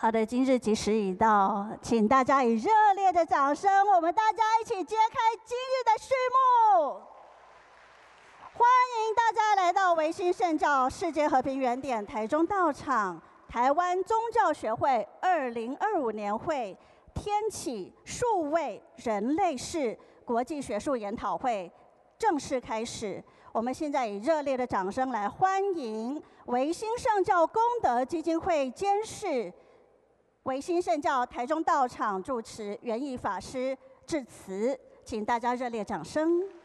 好的，今日吉时已到，请大家以热烈的掌声，我们大家一起揭开今日的序幕。欢迎大家来到维新圣教世界和平原点台中道场台湾宗教学会2025年会天启数位人类世国际学术研讨会正式开始。我们现在以热烈的掌声来欢迎维新圣教功德基金会监事、维新圣教台中道场住持圆义法师致辞，请大家热烈掌声。